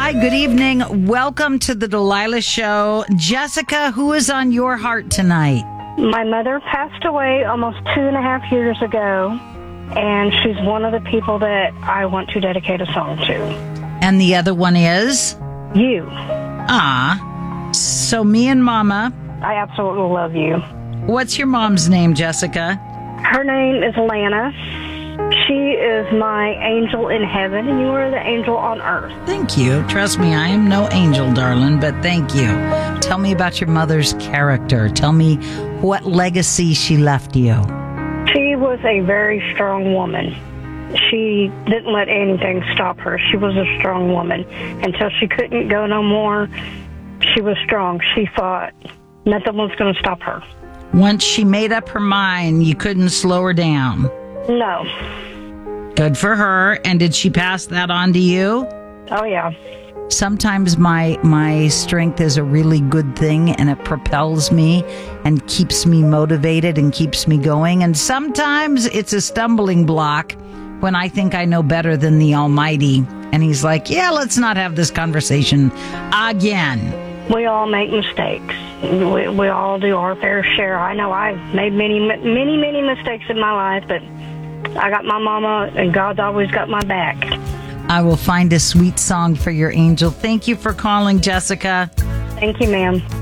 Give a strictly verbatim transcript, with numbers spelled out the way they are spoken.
Hi, good evening. Welcome to the Delilah Show. Jessica, who is on your heart tonight? My mother passed away almost two and a half years ago, and she's one of the people that I want to dedicate a song to. And the other one is? You. Ah. So me and Mama. I absolutely love you. What's your mom's name, Jessica? Her name is Lana. She is my angel in heaven, and you are the angel on earth. Thank you. Trust me, I am no angel, darling, but thank you. Tell me about your mother's character. Tell me what legacy she left you. She was a very strong woman. She didn't let anything stop her. She was a strong woman. Until she couldn't go no more, she was strong. She fought. Nothing was going to stop her. Once she made up her mind, you couldn't slow her down. No. Good for her. And did she pass that on to you? Oh, yeah. Sometimes my my strength is a really good thing, and it propels me and keeps me motivated and keeps me going. And sometimes it's a stumbling block when I think I know better than the Almighty. And he's like, yeah, let's not have this conversation again. We all make mistakes. We, we all do our fair share. I know I've made many, many, many mistakes in my life, but I got my mama, and God's always got my back. I will find a sweet song for your angel. Thank you for calling, Jessica. Thank you, ma'am.